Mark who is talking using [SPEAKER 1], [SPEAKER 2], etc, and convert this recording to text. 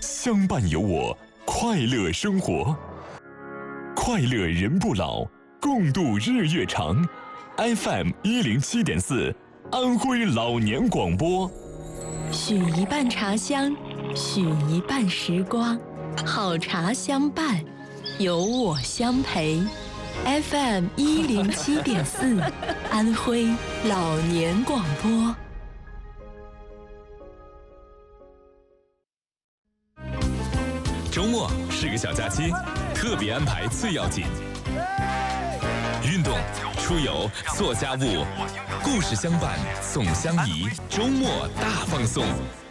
[SPEAKER 1] 相伴有我，快乐生活，快乐人不老，共度日月长。FM 107.4，安徽老年广播。
[SPEAKER 2] 许一半茶香，许一半时光，好茶相伴，有我相陪。FM 107.4，安徽老年广播。
[SPEAKER 1] 周末是个小假期，特别安排最要紧。运动、出游、做家务，故事相伴，总相宜。周末大放送。